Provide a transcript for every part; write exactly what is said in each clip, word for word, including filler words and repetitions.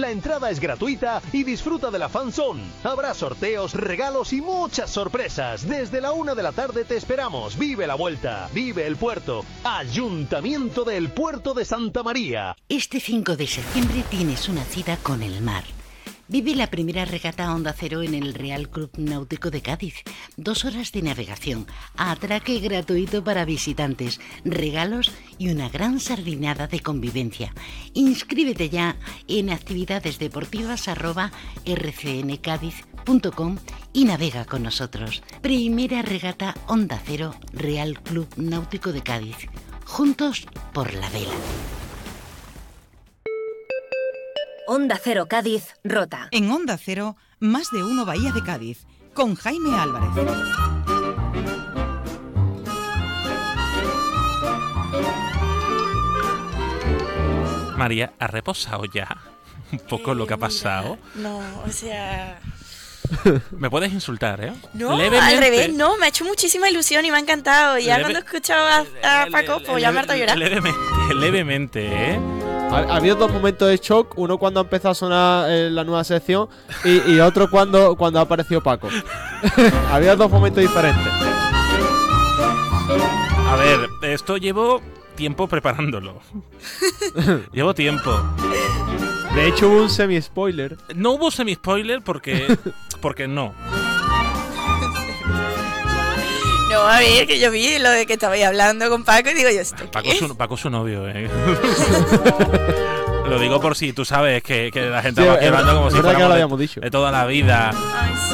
La entrada es gratuita y disfruta de la FanZone. Habrá sorteos, regalos y muchas sorpresas. Desde la una de la tarde te esperamos. Vive la vuelta, vive el puerto. Ayuntamiento del Puerto de Santa María. Este cinco de septiembre tienes una cita con el mar. Vive la primera regata Onda Cero en el Real Club Náutico de Cádiz. Dos horas de navegación, atraque gratuito para visitantes, regalos y una gran sardinada de convivencia. Inscríbete ya en actividadesdeportivas arroba r c n cádiz punto com y navega con nosotros. Primera regata Onda Cero Real Club Náutico de Cádiz. Juntos por la vela. Onda Cero Cádiz, Rota. En Onda Cero, más de uno Bahía de Cádiz, con Jaime Álvarez. María, ¿ha reposado ya un poco eh, lo que ha pasado? No, o sea... Me puedes insultar, ¿eh? No, levemente. Al revés, no, me ha hecho muchísima ilusión y me ha encantado. Y ya Leve... cuando he escuchado a, a Paco, pues ya me ha harto llorar. Levemente, levemente, ¿eh? Ha habido dos momentos de shock, uno cuando ha empezado a sonar eh, la nueva sección y, y otro cuando, cuando ha aparecido Paco. Había dos momentos diferentes. A ver, esto llevo tiempo preparándolo. Llevo tiempo. De hecho hubo un semi-spoiler. No hubo semi-spoiler porque, porque no. No, a ver, que yo vi lo de que estabais hablando con Paco y digo yo estoy. Paco es su, Paco es su novio, eh. Lo digo por si tú sabes que, que la gente sí, va hablando como si fuera de, de toda la vida. Ay, sí.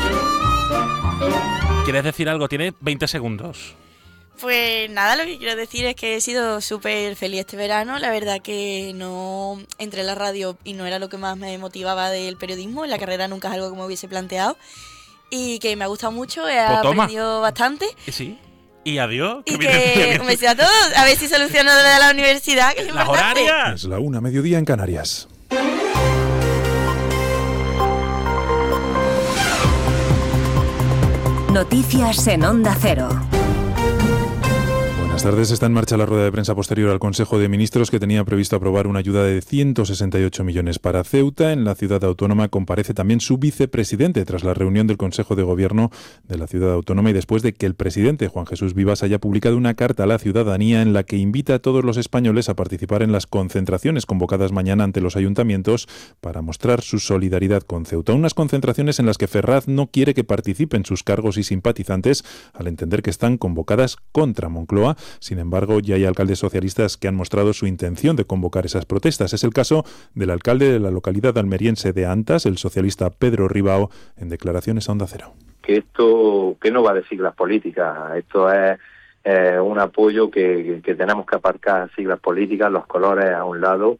¿Quieres decir algo? Tienes veinte segundos. Pues nada, lo que quiero decir es que he sido súper feliz este verano. La verdad que no entré en la radio y no era lo que más me motivaba del periodismo. En la carrera nunca es algo que me hubiese planteado. Y que me ha gustado mucho, he pues aprendido toma. bastante. Sí. Y adiós. Y que, que un besito a todos. A ver si soluciono lo de la universidad, que es Las importante. horarias. Es la una, mediodía en Canarias. Noticias en Onda Cero. Buenas tardes. Está en marcha la rueda de prensa posterior al Consejo de Ministros que tenía previsto aprobar una ayuda de ciento sesenta y ocho millones para Ceuta. En la ciudad autónoma comparece también su vicepresidente tras la reunión del Consejo de Gobierno de la ciudad autónoma y después de que el presidente Juan Jesús Vivas haya publicado una carta a la ciudadanía en la que invita a todos los españoles a participar en las concentraciones convocadas mañana ante los ayuntamientos para mostrar su solidaridad con Ceuta. Unas concentraciones en las que Ferraz no quiere que participen sus cargos y simpatizantes al entender que están convocadas contra Moncloa. Sin embargo, ya hay alcaldes socialistas que han mostrado su intención de convocar esas protestas. Es el caso del alcalde de la localidad almeriense de Antas, el socialista Pedro Ribao, en declaraciones a Onda Cero. Que esto que no va de siglas políticas, esto es eh, un apoyo que, que tenemos que aparcar siglas políticas, los colores a un lado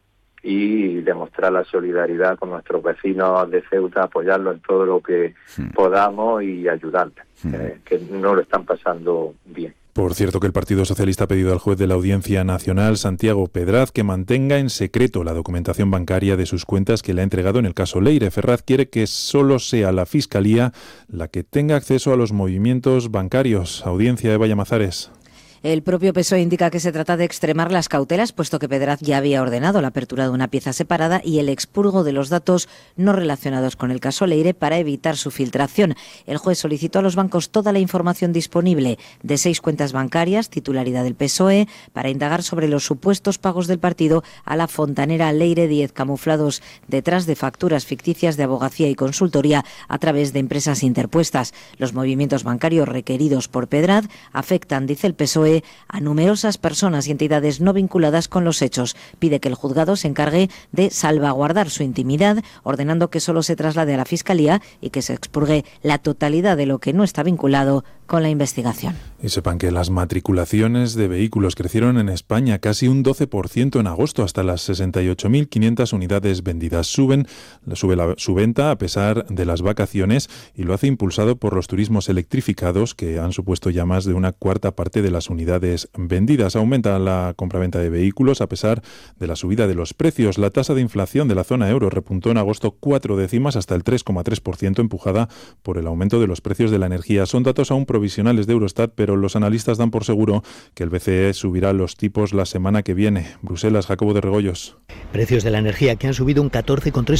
y demostrar la solidaridad con nuestros vecinos de Ceuta, apoyarlos en todo lo que sí. podamos y ayudarles, sí. eh, que no lo están pasando bien. Por cierto, que el Partido Socialista ha pedido al juez de la Audiencia Nacional, Santiago Pedraz, que mantenga en secreto la documentación bancaria de sus cuentas que le ha entregado en el caso Leire. Ferraz quiere que solo sea la Fiscalía la que tenga acceso a los movimientos bancarios. Audiencia, Eva Llamazares. El propio P S O E indica que se trata de extremar las cautelas, puesto que Pedraz ya había ordenado la apertura de una pieza separada y el expurgo de los datos no relacionados con el caso Leire para evitar su filtración. El juez solicitó a los bancos toda la información disponible de seis cuentas bancarias, titularidad del P S O E, para indagar sobre los supuestos pagos del partido a la fontanera Leire Díez, camuflados detrás de facturas ficticias de abogacía y consultoría a través de empresas interpuestas. Los movimientos bancarios requeridos por Pedraz afectan, dice el P S O E, a numerosas personas y entidades no vinculadas con los hechos. Pide que el juzgado se encargue de salvaguardar su intimidad, ordenando que solo se traslade a la Fiscalía y que se expurgue la totalidad de lo que no está vinculado con la investigación. Y sepan que las matriculaciones de vehículos crecieron en España casi un doce por ciento en agosto, hasta las sesenta y ocho mil quinientas unidades vendidas. Suben, sube la, su venta a pesar de las vacaciones y lo hace impulsado por los turismos electrificados que han supuesto ya más de una cuarta parte de las unidades vendidas. Aumenta la compraventa de vehículos a pesar de la subida de los precios. La tasa de inflación de la zona euro repuntó en agosto cuatro décimas hasta el tres coma tres por ciento, empujada por el aumento de los precios de la energía. Son datos aún provisionales de Eurostat, pero los analistas dan por seguro que el B C E subirá los tipos la semana que viene. Bruselas, Jacobo de Regoyos. Precios de la energía que han subido un catorce coma tres